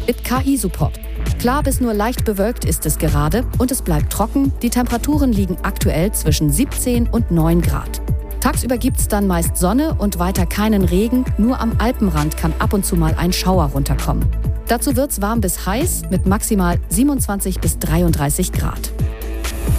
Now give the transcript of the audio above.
Mit KI-Support. Klar bis nur leicht bewölkt ist es gerade und es bleibt trocken. Die Temperaturen liegen aktuell zwischen 17 und 9 Grad. Tagsüber gibt's dann meist Sonne und weiter keinen Regen. Nur am Alpenrand kann ab und zu mal ein Schauer runterkommen. Dazu wird's warm bis heiß mit maximal 27 bis 33 Grad.